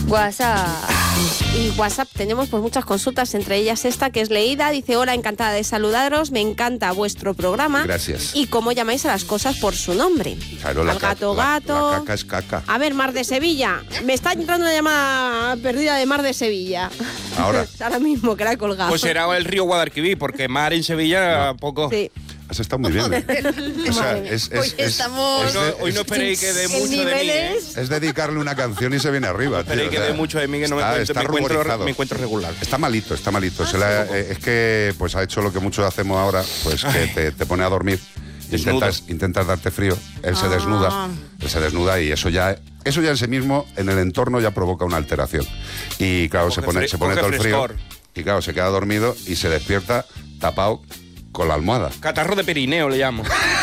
WhatsApp. Y WhatsApp tenemos pues muchas consultas, entre ellas esta que es leída. Dice: hola, encantada de saludaros, me encanta vuestro programa. Gracias. Y cómo llamáis a las cosas por su nombre. Claro, al gato. La caca es caca. A ver, Mar de Sevilla. Me está entrando una llamada perdida de Mar de Sevilla. Ahora mismo, que la he colgado. Pues será el río Guadalquivir, porque mar en Sevilla poco. Sí. Has estado muy bien. O sea, hoy no esperéis que dé mucho de mí. Es dedicarle una canción y se viene arriba. Esperéis que dé mucho de mí, que no me encuentro regular. Está malito. Es que pues ha hecho lo que muchos hacemos ahora, pues que te pone a dormir. Intentas darte frío. Él se desnuda y eso ya en sí mismo, en el entorno, ya provoca una alteración. Y claro, se pone todo el frío. Y claro, se queda dormido y se despierta tapado con la almohada. Catarro de Pirineo le llamo.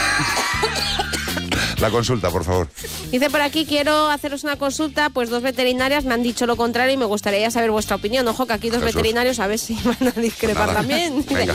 La consulta, por favor. Dice por aquí: quiero haceros una consulta, pues 2 veterinarias me han dicho lo contrario y me gustaría saber vuestra opinión. Ojo que aquí 2 veterinarios a ver si van a discrepar también. Venga,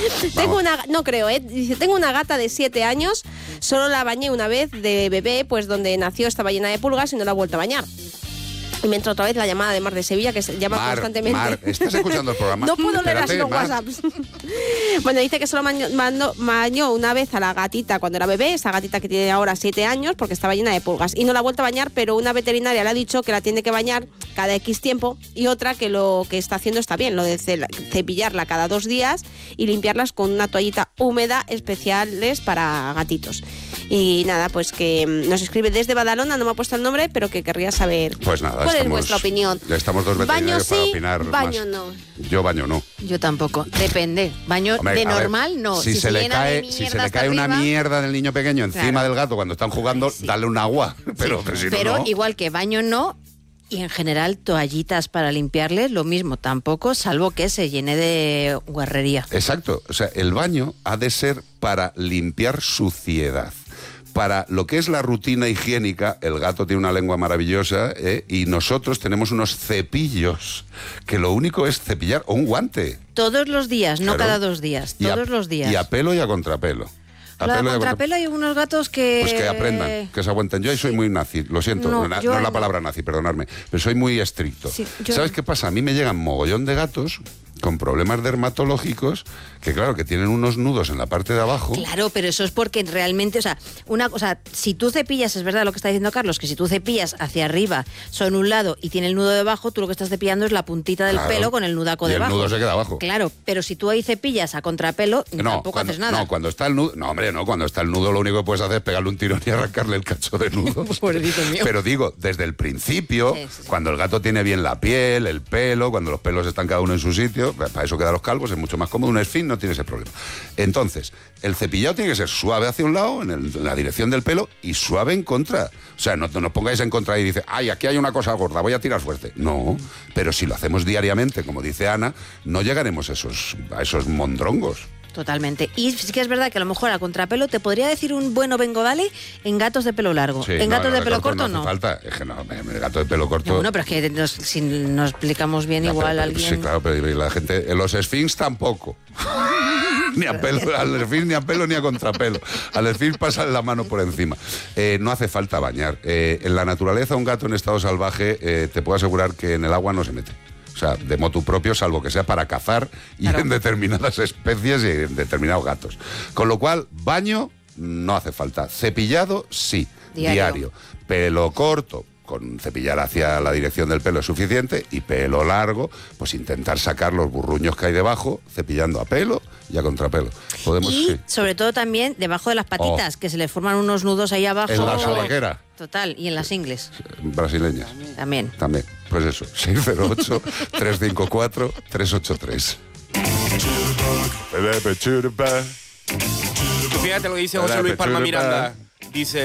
Dice, tengo una gata de 7 años, solo la bañé una vez de bebé, pues donde nació estaba llena de pulgas y no la he vuelto a bañar. Y me entra otra vez la llamada de Mar de Sevilla, que se llama constantemente. Mar, ¿estás escuchando el programa? No puedo leer Espérate, así los WhatsApps. Bueno, dice que solo bañó una vez a la gatita cuando era bebé, esa gatita que tiene ahora 7 años, porque estaba llena de pulgas. Y no la ha vuelto a bañar, pero una veterinaria le ha dicho que la tiene que bañar cada X tiempo, y otra que lo que está haciendo está bien, lo de cepillarla cada 2 días y limpiarlas con una toallita húmeda especiales para gatitos. Y nada, pues que nos escribe desde Badalona, no me ha puesto el nombre, pero que querría saber pues nada, cuál es vuestra opinión. Ya estamos 2 veterinarios para opinar baño más. No. Yo baño no. Yo tampoco. Depende. Baño de normal no. Si se le cae una mierda del niño pequeño encima del gato cuando están jugando, dale un agua. Pero igual que baño no. Y en general, toallitas para limpiarles, lo mismo, tampoco, salvo que se llene de guarrería. Exacto. O sea, el baño ha de ser para limpiar suciedad. Para lo que es la rutina higiénica, el gato tiene una lengua maravillosa, y nosotros tenemos unos cepillos que lo único es cepillar, o un guante. Todos los días, no claro. Cada 2 días, todos los días. Y a pelo y a contrapelo. A contrapelo hay unos gatos que... Pues que aprendan, que se aguanten. Yo ahí soy muy nazi, lo siento, no es la palabra nazi, perdonadme, pero soy muy estricto. Sí, ¿sabes qué pasa? A mí me llegan mogollón de gatos con problemas dermatológicos que, claro, que tienen unos nudos en la parte de abajo. Claro, pero eso es porque realmente, o sea, si tú cepillas, es verdad lo que está diciendo Carlos, que si tú cepillas hacia arriba, son un lado y tiene el nudo debajo, tú lo que estás cepillando es la puntita del pelo con el nudaco debajo. Y el nudo se queda abajo. Claro, pero si tú ahí cepillas a contrapelo, tampoco haces nada. No, cuando está el nudo, cuando está el nudo lo único que puedes hacer es pegarle un tirón y arrancarle el cacho de nudo. Pero digo, desde el principio, cuando el gato tiene bien la piel, el pelo, cuando los pelos están cada uno en su sitio, para eso quedan los calvos, es mucho más cómodo. Un esfínter no tiene ese problema. Entonces, el cepillado tiene que ser suave hacia un lado, en la dirección del pelo, y suave en contra. O sea, no nos pongáis en contra y dice, ay, aquí hay una cosa gorda, voy a tirar fuerte. No, pero si lo hacemos diariamente, como dice Ana, no llegaremos a esos mondrongos. Totalmente. Y sí que es verdad que a lo mejor a contrapelo te podría decir un bueno bengodale en gatos de pelo largo. Sí, en gatos de pelo corto no. No hace falta. Es que no, el gato de pelo corto... Bueno, pero es que si nos explicamos bien, igual alguien... Sí, claro, pero la gente... Los esfinx tampoco. Ni a pelo, al esfinx ni a pelo ni a contrapelo. Al esfinx pasa la mano por encima. No hace falta bañar. En la naturaleza, un gato en estado salvaje, te puedo asegurar que en el agua no se mete. O sea, de motu propio, salvo que sea para cazar y en determinadas especies y en determinados gatos. Con lo cual, baño no hace falta. Cepillado, sí, diario. Pelo corto, con cepillar hacia la dirección del pelo es suficiente, y pelo largo, pues intentar sacar los burruños que hay debajo, cepillando a pelo y a contrapelo. Sobre todo también debajo de las patitas, que se le forman unos nudos ahí abajo. En la sobaquera. Total, y en las ingles. Brasileñas. También. Pues eso, 608-354-383. Fíjate lo que dice José Luis Palma Miranda. Dice...